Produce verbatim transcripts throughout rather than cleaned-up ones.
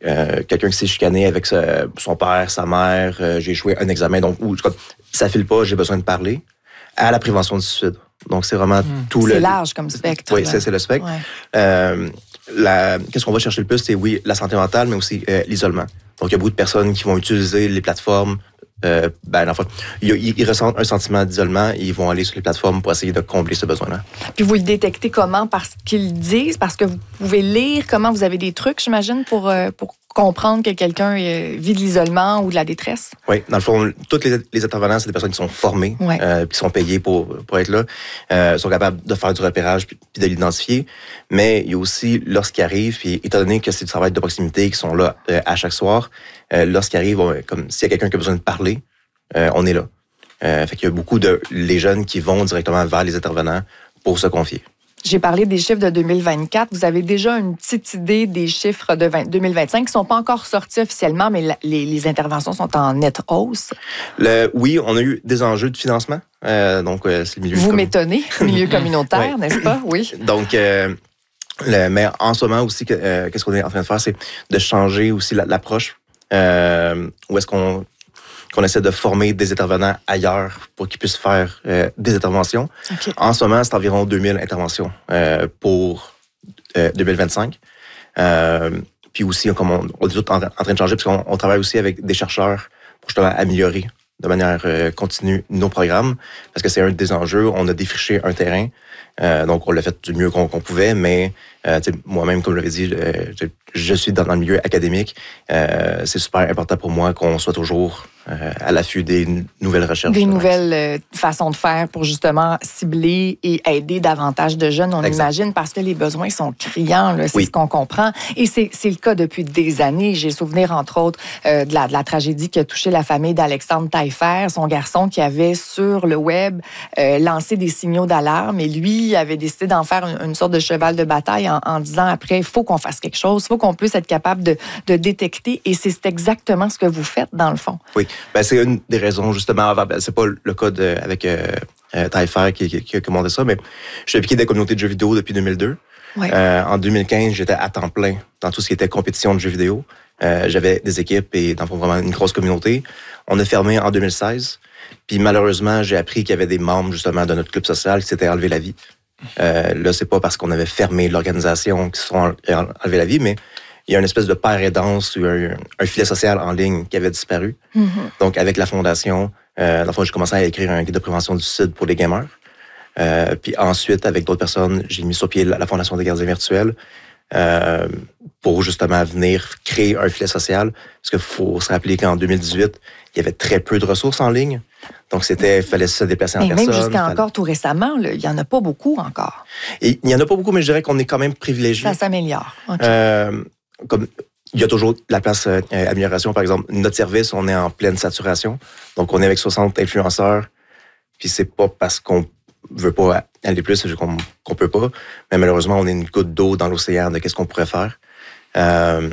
euh, quelqu'un qui s'est chicané avec sa, son père, sa mère, euh, j'ai échoué un examen, donc ou, comme, ça file pas, j'ai besoin de parler, à la prévention du suicide. Donc, c'est vraiment mmh. tout c'est le... C'est large comme spectre. Oui, c'est, c'est le spectre. Ouais. Euh, la, qu'est-ce qu'on va chercher le plus? C'est, oui, la santé mentale, mais aussi euh, l'isolement. Donc, il y a beaucoup de personnes qui vont utiliser les plateformes. Euh, ben, enfin, ils, ils ressentent un sentiment d'isolement et ils vont aller sur les plateformes pour essayer de combler ce besoin-là. Puis vous le détectez comment? Parce qu'ils disent, parce que vous pouvez lire comment? Vous avez des trucs, j'imagine, pour, euh, pour comprendre que quelqu'un euh, vit de l'isolement ou de la détresse? Oui, dans le fond, toutes les, les intervenants, c'est des personnes qui sont formées, ouais. euh, qui sont payées pour, pour être là, euh, sont capables de faire du repérage puis, puis de l'identifier. Mais il y a aussi, lorsqu'ils arrivent, puis étant donné que c'est du travail de proximité, qui sont là euh, à chaque soir, Euh, lorsqu'ils arrivent, on, comme s'il y a quelqu'un qui a besoin de parler, euh, on est là. Euh, fait qu'il y a beaucoup de les jeunes qui vont directement vers les intervenants pour se confier. J'ai parlé des chiffres de deux mille vingt-quatre. Vous avez déjà une petite idée des chiffres de deux mille vingt-cinq qui ne sont pas encore sortis officiellement, mais la, les, les interventions sont en nette hausse. Le, oui, on a eu des enjeux de financement. Euh, donc, euh, c'est le milieu Vous comme... m'étonnez, milieu communautaire, oui. N'est-ce pas? Oui. Donc, euh, le, mais en ce moment aussi, euh, qu'est-ce qu'on est en train de faire, c'est de changer aussi la, l'approche. Euh, où est-ce qu'on, qu'on essaie de former des intervenants ailleurs pour qu'ils puissent faire euh, des interventions. Okay. En ce moment, c'est environ deux mille interventions euh, pour euh, deux mille vingt-cinq. Euh, puis aussi, comme on, on est tout en, en train de changer, parce qu'on on travaille aussi avec des chercheurs pour justement améliorer de manière euh, continue nos programmes, parce que c'est un des enjeux. On a défriché un terrain, euh, donc on l'a fait du mieux qu'on, qu'on pouvait, mais euh, moi-même, comme je l'avais dit, euh, je, je suis dans, dans le milieu académique. Euh, c'est super important pour moi qu'on soit toujours euh, à l'affût des n- nouvelles recherches. Des nouvelles euh, façons de faire pour justement cibler et aider davantage de jeunes, on exact. Imagine, parce que les besoins sont criants, là, c'est oui. ce qu'on comprend. Et c'est, c'est le cas depuis des années. J'ai souvenir, entre autres, euh, de, la, de la tragédie qui a touché la famille d'Alexandre Taillefer, son garçon qui avait sur le web euh, lancé des signaux d'alarme et lui avait décidé d'en faire une, une sorte de cheval de bataille en, en disant après, il faut qu'on fasse quelque chose, il faut qu'on puisse être capable de, de détecter. Et c'est, c'est exactement ce que vous faites, dans le fond. Oui. Ben, c'est une des raisons, justement. Ben, c'est pas le cas de, avec euh, euh, Taillefer qui, qui, qui a commandé ça, mais je suis impliqué dans la communauté de jeux vidéo depuis deux mille deux. Oui. Euh, en deux mille quinze, j'étais à temps plein dans tout ce qui était compétition de jeux vidéo. Euh, j'avais des équipes et dans le fond, vraiment une grosse communauté. On a fermé en deux mille seize. Puis malheureusement, j'ai appris qu'il y avait des membres, justement, de notre club social qui s'étaient enlevé la vie. Euh, là, c'est pas parce qu'on avait fermé l'organisation qu'ils se sont enlevé la vie, mais il y a une espèce de paire aidance ou un, un filet social en ligne qui avait disparu. Mm-hmm. Donc, avec la fondation, euh, dans le fond, j'ai commencé à écrire un guide de prévention du suicide pour les gamers. Euh, puis ensuite, avec d'autres personnes, j'ai mis sur pied la, la Fondation des gardiens virtuels euh, pour justement venir créer un filet social. Parce qu'il faut se rappeler qu'en deux mille dix-huit, il y avait très peu de ressources en ligne. Donc, c'était, il fallait se déplacer en Mais personne. Même jusqu'à fallait... encore tout récemment, là, il n'y en a pas beaucoup encore. Et, il n'y en a pas beaucoup, mais je dirais qu'on est quand même privilégié. Ça s'améliore. Okay. Euh, comme, il y a toujours de la place euh, amélioration. Par exemple, notre service, on est en pleine saturation. Donc, on est avec soixante influenceurs. Puis, c'est pas parce qu'on veut pas aller plus, c'est qu'on, qu'on peut pas. Mais malheureusement, on est une goutte d'eau dans l'océan de qu'est-ce qu'on pourrait faire. Euh,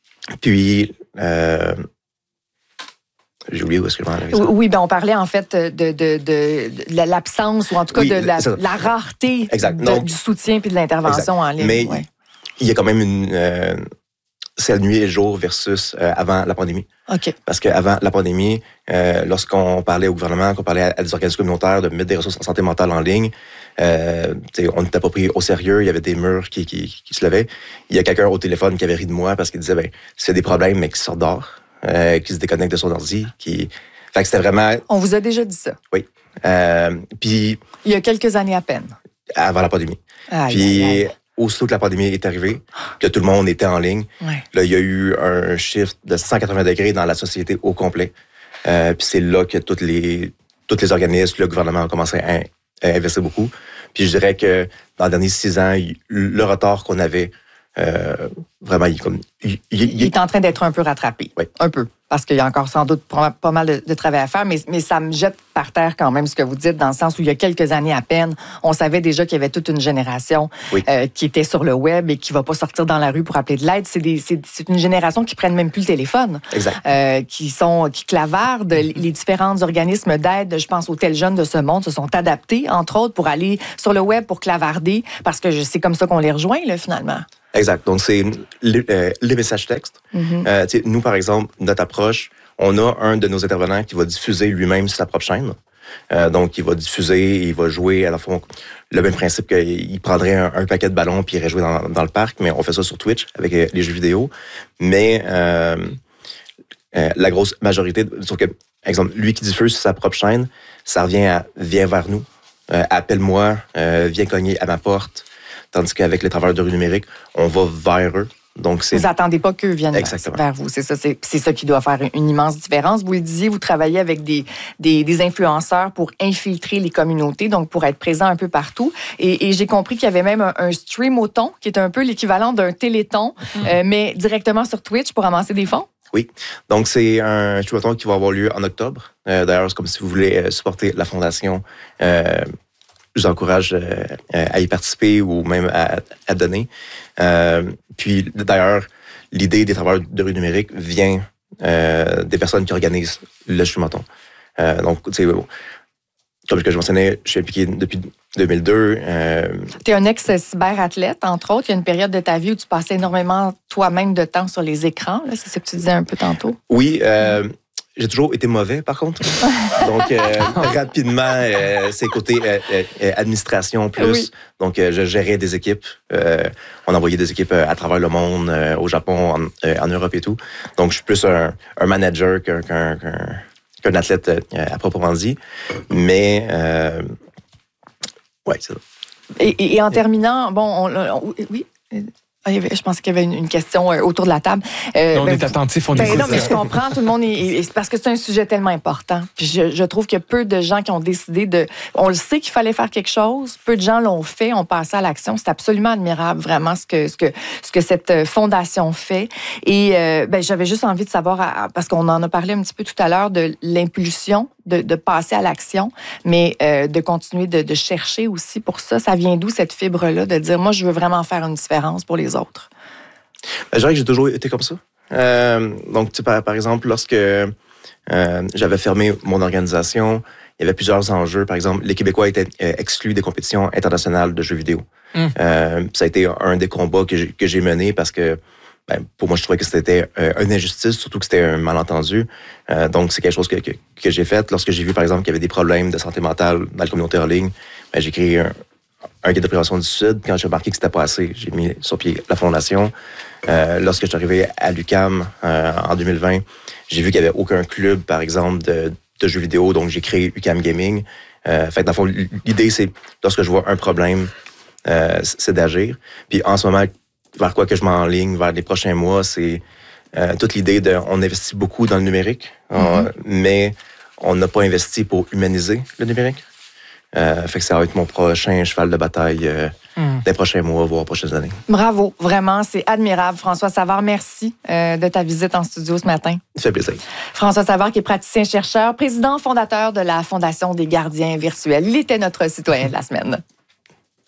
puis... Euh, J'ai oublié où est-ce que je m'en avais. Oui, ben on parlait en fait de, de, de, de l'absence ou en tout cas oui, de la, la rareté de, Donc, du soutien puis de l'intervention exact. En ligne. Mais ouais. il y a quand même une... Euh, c'est la nuit et le jour versus euh, avant la pandémie. OK. Parce qu'avant la pandémie, euh, lorsqu'on parlait au gouvernement, qu'on parlait à, à des organismes communautaires de mettre des ressources en santé mentale en ligne, euh, on n'était pas pris au sérieux, il y avait des murs qui, qui, qui se levaient. Il y a quelqu'un au téléphone qui avait ri de moi parce qu'il disait, ben, c'est des problèmes, mais qui sort dehors. Euh, qui se déconnecte de son ordi, qui... Fait que c'était vraiment... On vous a déjà dit ça. Oui. Euh, puis... Il y a quelques années à peine. Avant la pandémie. Aïe, puis, aïe, aïe. Aussitôt que la pandémie est arrivée, que tout le monde était en ligne, ouais. là, il y a eu un shift de cent quatre-vingts degrés dans la société au complet. Euh, puis c'est là que toutes les, tous les organismes, le gouvernement a commencé à, à investir beaucoup. Puis je dirais que dans les derniers six ans, le retard qu'on avait, Euh, vraiment, il, comme, il, il, il, il est en train d'être un peu rattrapé. Oui. Un peu. Parce qu'il y a encore sans doute pas mal de, de travail à faire, mais, mais ça me jette par terre quand même ce que vous dites, dans le sens où il y a quelques années à peine, on savait déjà qu'il y avait toute une génération oui. euh, qui était sur le web et qui ne va pas sortir dans la rue pour appeler de l'aide. C'est, des, c'est, c'est une génération qui ne prennent même plus le téléphone. Exact. Euh, qui, sont, qui clavardent. Les différents organismes d'aide, je pense aux tels jeunes de ce monde, se sont adaptés, entre autres, pour aller sur le web pour clavarder, parce que c'est comme ça qu'on les rejoint, là, finalement. Exact. Donc, c'est les, euh, les messages textes. Mm-hmm. Euh, nous, par exemple, notre approche, on a un de nos intervenants qui va diffuser lui-même sur sa propre chaîne. Euh, donc, il va diffuser, il va jouer à la fois le même principe qu'il prendrait un, un paquet de ballons puis il irait jouer dans, dans le parc, mais on fait ça sur Twitch avec euh, les jeux vidéo. Mais euh, euh, la grosse majorité, sauf que, exemple, lui qui diffuse sur sa propre chaîne, ça revient à « viens vers nous euh, »,« appelle-moi euh, »,« viens cogner à ma porte », tandis qu'avec les travailleurs de rue numérique, on va vers eux. Donc, c'est... Vous n'attendez pas qu'eux viennent Exactement. vers vous. C'est ça, c'est, c'est ça qui doit faire une immense différence. Vous le disiez, vous travaillez avec des, des, des influenceurs pour infiltrer les communautés, donc pour être présent un peu partout. Et, et j'ai compris qu'il y avait même un, un stream-o-thon, qui est un peu l'équivalent d'un téléthon, mmh. euh, mais directement sur Twitch pour amasser des fonds. Oui. Donc, c'est un stream-o-thon qui va avoir lieu en octobre. Euh, d'ailleurs, c'est comme si vous voulez supporter la Fondation. Euh, je vous encourage euh, à y participer ou même à, à donner. Euh, puis, d'ailleurs, l'idée des travailleurs de rue numérique vient euh, des personnes qui organisent le stream-o-thon. Euh, donc, tu sais, bon, comme je mentionnais, je suis impliqué depuis deux mille deux. Euh... Tu es un ex-cyberathlète, entre autres. Il y a une période de ta vie où tu passais énormément toi-même de temps sur les écrans. Là, c'est ce que tu disais un peu tantôt. Oui. Euh, J'ai toujours été mauvais, par contre. Donc, euh, rapidement, euh, c'est côté euh, euh, administration plus. Oui. Donc, euh, je gérais des équipes. Euh, on envoyait des équipes à travers le monde, euh, au Japon, en, euh, en Europe et tout. Donc, je suis plus un, un manager qu'un, qu'un, qu'un, qu'un athlète euh, à proprement dit. Mais, euh, ouais, c'est ça. Et, et, et en terminant, bon, on, on, oui... Je pensais qu'il y avait une, une question autour de la table. Euh, non, on ben, est attentif, on ben écoute. Non, mais je comprends, tout le monde est... est parce que c'est un sujet tellement important. Puis je, je trouve qu'il y a peu de gens qui ont décidé de... On le sait qu'il fallait faire quelque chose. Peu de gens l'ont fait, ont passé à l'action. C'est absolument admirable, vraiment, ce que, ce que, ce que cette fondation fait. Et euh, ben, j'avais juste envie de savoir, parce qu'on en a parlé un petit peu tout à l'heure, de l'impulsion, de, de passer à l'action, mais euh, de continuer de, de chercher aussi pour ça. Ça vient d'où, cette fibre-là, de dire, moi, je veux vraiment faire une différence pour les autres? Ben, je dirais que j'ai toujours été comme ça. Euh, donc, tu sais, par, par exemple, lorsque euh, j'avais fermé mon organisation, il y avait plusieurs enjeux. Par exemple, les Québécois étaient euh, exclus des compétitions internationales de jeux vidéo. Mm. Euh, ça a été un des combats que j'ai, que j'ai mené parce que ben, pour moi, je trouvais que c'était euh, une injustice, surtout que c'était un malentendu. Euh, donc, c'est quelque chose que, que, que j'ai fait. Lorsque j'ai vu, par exemple, qu'il y avait des problèmes de santé mentale dans la communauté en ligne, ben, j'ai créé un, un guide de prévention du Sud. Quand j'ai remarqué que c'était pas assez, j'ai mis sur pied la fondation. Euh, lorsque je suis arrivé à l'U Q A M euh, en deux mille vingt, j'ai vu qu'il n'y avait aucun club, par exemple, de, de jeux vidéo. Donc, j'ai créé U Q A M Gaming. Euh, fait que dans le fond, l'idée, c'est, lorsque je vois un problème, euh, c'est d'agir. Puis en ce moment, vers quoi que je m'enligne, vers les prochains mois, c'est euh, toute l'idée de... On investit beaucoup dans le numérique, mm-hmm. euh, mais on n'a pas investi pour humaniser le numérique. Euh, fait que ça va être mon prochain cheval de bataille euh, mm. des prochains mois, voire prochaines années. Bravo, vraiment, c'est admirable. François Savard, merci euh, de ta visite en studio ce matin. Ça fait plaisir. François Savard, qui est praticien-chercheur, président fondateur de la Fondation des gardiens virtuels. Il était notre citoyen de la semaine.